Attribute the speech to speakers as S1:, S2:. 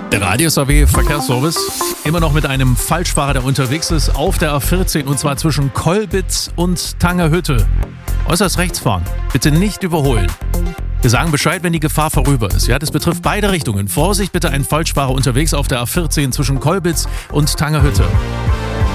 S1: Der Radius AW Verkehrsservice, immer noch mit einem Falschfahrer, der unterwegs ist, auf der A14 und zwar zwischen Kolbitz und Tangerhütte. Äußerst rechts fahren, bitte nicht überholen. Wir sagen Bescheid, wenn die Gefahr vorüber ist. Ja, das betrifft beide Richtungen. Vorsicht bitte, ein Falschfahrer unterwegs auf der A14 zwischen Kolbitz und Tangerhütte.